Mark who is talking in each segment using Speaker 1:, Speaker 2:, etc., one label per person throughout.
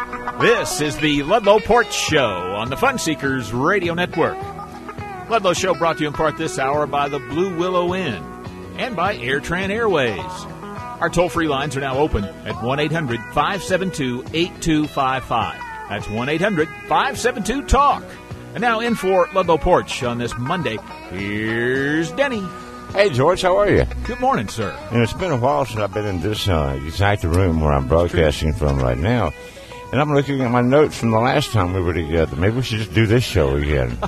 Speaker 1: This is the Ludlow Porch Show on the Fun Seekers Radio Network. Ludlow Show brought to you in part this hour by the Blue Willow Inn and by AirTran Airways. Our toll-free lines are now open at 1-800-572-8255. That's 1-800-572-TALK. And now in for Ludlow Porch on this Monday, here's Denny.
Speaker 2: Hey, George, how are you?
Speaker 1: Good morning, sir.
Speaker 2: And it's been a while since I've been in this exact room where I'm broadcasting from right now. And I'm looking at my notes from the last time we were together. Maybe we should just do this show again.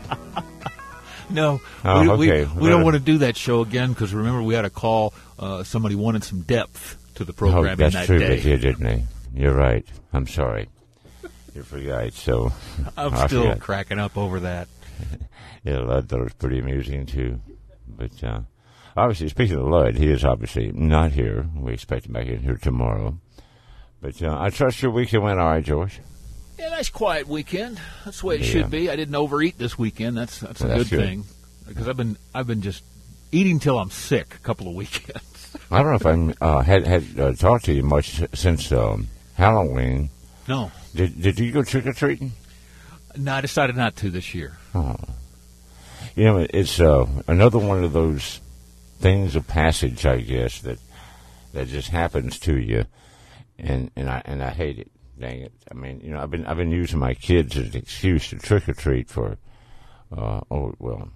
Speaker 1: No,
Speaker 2: okay.
Speaker 1: we don't want to do that show again because remember we had a call. Somebody wanted some depth to the programming
Speaker 2: that's
Speaker 1: that
Speaker 2: true,
Speaker 1: day.
Speaker 2: They did, didn't they? You're right. I'm sorry. You forgot. So
Speaker 1: I'm still cracking up over that.
Speaker 2: Yeah, Lud thought it was pretty amusing too. But obviously, speaking of Lud, he is obviously not here. We expect him back in here tomorrow. But I trust your weekend went all right, George.
Speaker 1: Yeah, nice quiet weekend. That's the way it should be. I didn't overeat this weekend. That's a good thing because I've been just eating till I'm sick a couple of weekends.
Speaker 2: I don't know if I had talked to you much since Halloween.
Speaker 1: No.
Speaker 2: Did you go trick or treating?
Speaker 1: No, I decided not to this year.
Speaker 2: Oh. You know, it's another one of those things of passage, I guess, that just happens to you. And I hate it. Dang it! I mean, you know, I've been using my kids as an excuse to trick or treat for, as long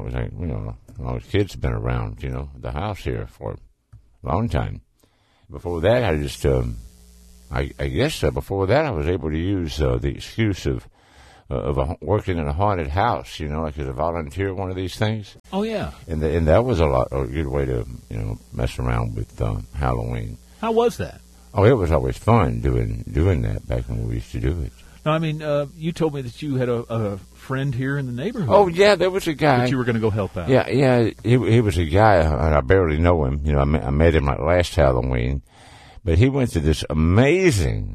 Speaker 2: as kids have been around, the house here for a long time. Before that, I just, I guess before that, I was able to use the excuse of working in a haunted house, like as a volunteer at one of these things.
Speaker 1: Oh yeah,
Speaker 2: and that was a good way to mess around with Halloween.
Speaker 1: How was that?
Speaker 2: Oh, it was always fun doing that back when we used to do it.
Speaker 1: No, I mean, you told me that you had a friend here in the neighborhood.
Speaker 2: Oh, yeah, there was a guy.
Speaker 1: That you were going to go help out.
Speaker 2: Yeah, he was a guy, and I barely know him. I met him like last Halloween. But he went to this amazing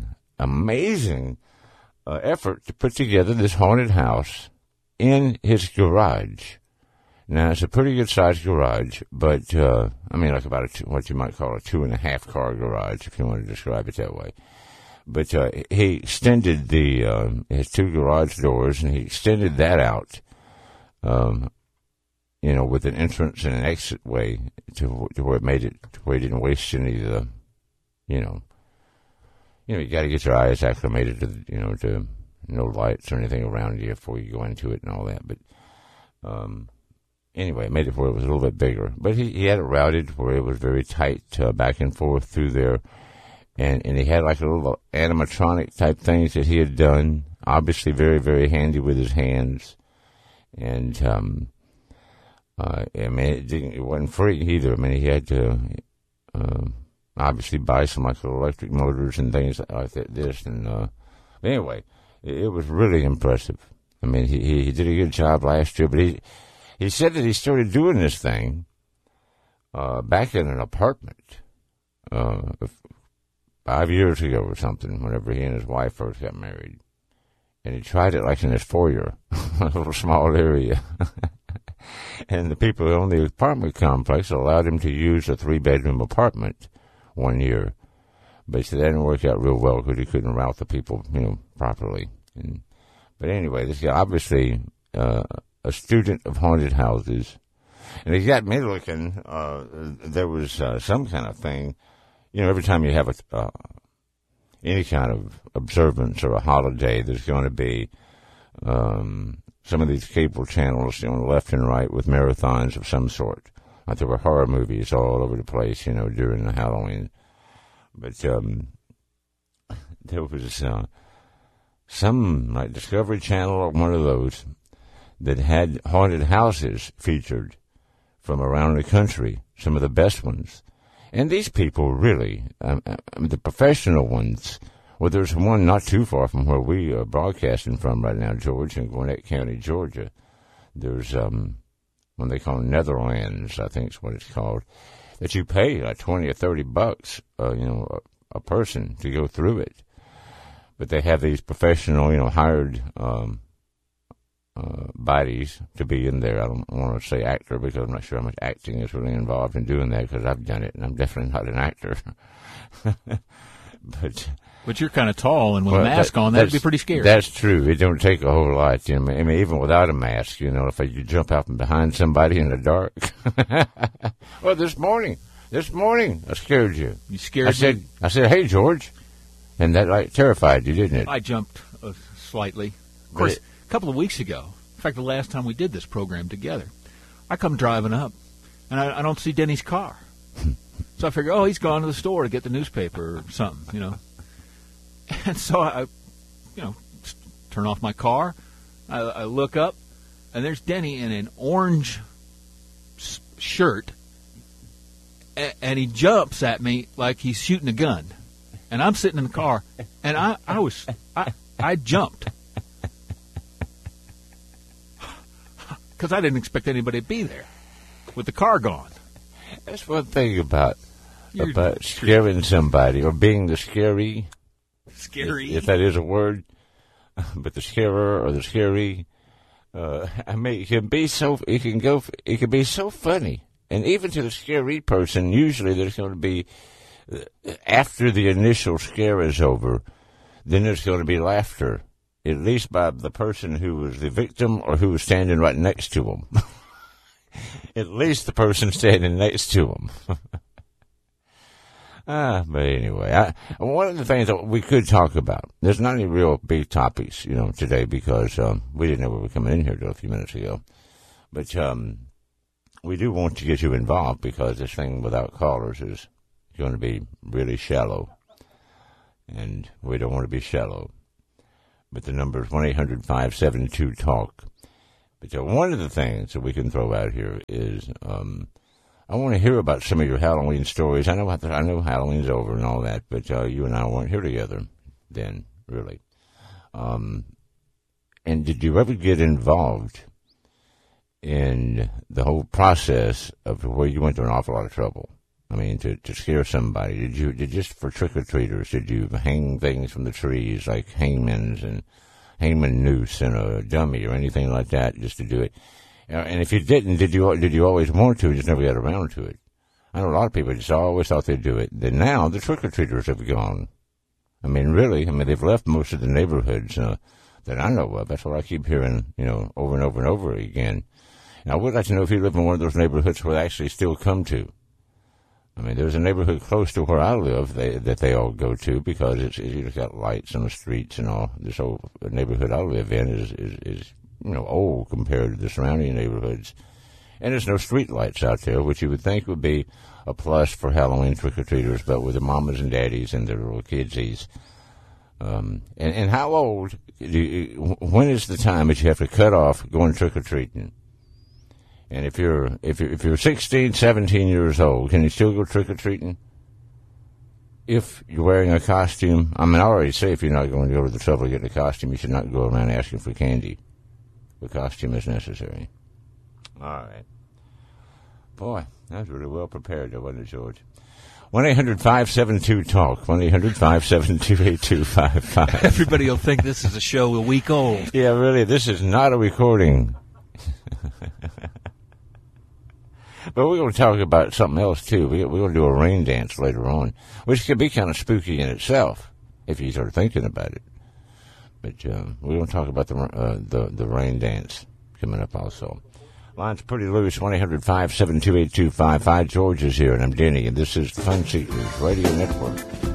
Speaker 2: effort to put together this haunted house in his garage. Now, it's a pretty good-sized garage, but, like about what you might call a 2.5-car garage, if you want to describe it that way. But he extended his 2 garage doors, and he extended that out, with an entrance and an exit way to where it made it, to where he didn't waste any of the, you got to get your eyes acclimated to, to no lights or anything around you before you go into it and all that. But, anyway, it made it where it was a little bit bigger. But he had it routed where it was very tight back and forth through there. And he had like a little animatronic type things that he had done. Obviously very, very handy with his hands. And, it wasn't free either. I mean, he had to obviously buy some like electric motors and things like this. And anyway, it was really impressive. I mean, he did a good job last year, but he said that he started doing this thing back in an apartment 5 years ago or something, whenever he and his wife first got married. And he tried it like in his foyer, a little small area. And the people who owned the apartment complex allowed him to use a 3-bedroom apartment 1 year. But he said that didn't work out real well because he couldn't route the people, properly. But anyway, this guy obviously a student of haunted houses. And he got me looking, there was some kind of thing, every time you have any kind of observance or a holiday, there's going to be some of these cable channels on the left and right with marathons of some sort. Like there were horror movies all over the place, during the Halloween. But there was some like Discovery Channel or one of those that had haunted houses featured from around the country, some of the best ones. And these people really, the professional ones, well, there's one not too far from where we are broadcasting from right now, George, in Gwinnett County, Georgia. There's one they call Netherlands, I think is what it's called, that you pay like $20 or $30, a person to go through it. But they have these professional, hired bodies to be in there. I don't want to say actor because I'm not sure how much acting is really involved in doing that because I've done it and I'm definitely not an actor. But
Speaker 1: But you're kind of tall, and with a mask on, that'd be pretty scary.
Speaker 2: That's true. It don't take a whole lot. I mean, even without a mask, if you jump out from behind somebody in the dark. Well, this morning, I scared you.
Speaker 1: You scared me?
Speaker 2: I said, hey, George. And that terrified you, didn't it?
Speaker 1: I jumped slightly. Of course, a couple of weeks ago, in fact, the last time we did this program together, I come driving up, and I don't see Denny's car. So I figure, he's gone to the store to get the newspaper or something, And so I, turn off my car. I look up, and there's Denny in an orange shirt, and he jumps at me like he's shooting a gun. And I'm sitting in the car, and I jumped. Because I didn't expect anybody to be there with the car gone.
Speaker 2: That's one thing about scaring somebody or being the scary.
Speaker 1: Scary.
Speaker 2: If that is a word. But the scarer or the scary. It can be so funny. And even to the scary person, usually there's going to be, after the initial scare is over, then there's going to be laughter. At least by the person who was the victim or who was standing right next to him. At least the person standing next to him. But anyway, one of the things that we could talk about, there's not any real big topics, today because we didn't know we were coming in here till a few minutes ago. But we do want to get you involved because this thing without callers is going to be really shallow. And we don't want to be shallow. But the number is 1-800-572-TALK. But one of the things that we can throw out here is I want to hear about some of your Halloween stories. I know Halloween's over and all that, but you and I weren't here together then, really. And did you ever get involved in the whole process of where you went through an awful lot of trouble? I mean, to scare somebody. Did just for trick-or-treaters, did you hang things from the trees like hangman's and hangman noose and a dummy or anything like that just to do it? And if you didn't, did you always want to, just never got around to it? I know a lot of people just always thought they'd do it. Then now the trick-or-treaters have gone. I mean, really, they've left most of the neighborhoods that I know of. That's what I keep hearing, over and over and over again. And I would like to know if you live in one of those neighborhoods where they actually still come to. I mean, there's a neighborhood close to where I live that they all go to because it's got lights on the streets and all. This whole neighborhood I live in is old compared to the surrounding neighborhoods. And there's no street lights out there, which you would think would be a plus for Halloween trick-or-treaters, but with the mamas and daddies and their little kidsies. And how old, when is the time that you have to cut off going trick-or-treating? And if you're 16, 17 years old, can you still go trick-or-treating? If you're wearing a costume, I already say if you're not going to go to the trouble to get a costume, you should not go around asking for candy. The costume is necessary. All right. Boy, that was really well prepared, though, wasn't it, George? 1-800-572-TALK. 1-800-572-8255.
Speaker 1: Everybody will think this is a show a week old.
Speaker 2: Yeah, really, this is not a recording. But we're going to talk about something else, too. We're going to do a rain dance later on, which could be kind of spooky in itself, if you start thinking about it. But we're going to talk about the rain dance coming up also. Line's pretty loose, 1-800-572-8255. George is here, and I'm Denny, and this is Fun Seekers Radio Network.